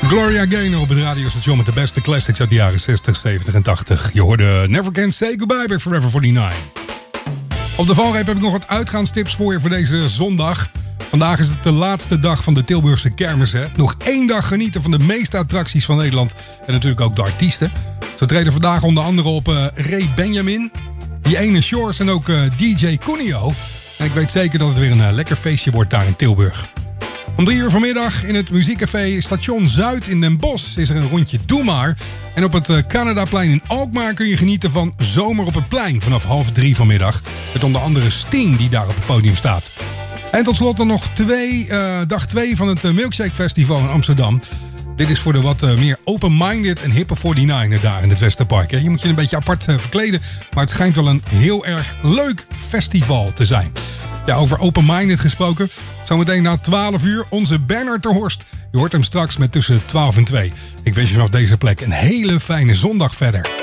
Gloria Gaynor op het radiostation met de beste classics uit de jaren 60, 70 en 80. Je hoorde Never Can Say Goodbye bij Forever 49. Op de valreep heb ik nog wat uitgaanstips voor je voor deze zondag. Vandaag is het de laatste dag van de Tilburgse kermis. Hè? Nog 1 dag genieten van de meeste attracties van Nederland. En natuurlijk ook de artiesten. Zo treden vandaag onder andere op Ray Benjamin, die ene Shores en ook DJ Cuneo. En ik weet zeker dat het weer een lekker feestje wordt daar in Tilburg. Om 3 uur vanmiddag in het muziekcafé Station Zuid in Den Bosch is er een rondje Doe Maar. En op het Canadaplein in Alkmaar kun je genieten van Zomer op het Plein vanaf 2:30 vanmiddag. Met onder andere Sting die daar op het podium staat. En tot slot dan nog dag 2 van het Milkshake Festival in Amsterdam. Dit is voor de wat meer open-minded en hippe 49er daar in het Westerpark. Je moet je een beetje apart verkleden, maar het schijnt wel een heel erg leuk festival te zijn. Ja, over open-minded gesproken. Zometeen na 12 uur onze Bernard ter Horst. Je hoort hem straks met tussen 12 en 2. Ik wens je vanaf deze plek een hele fijne zondag verder.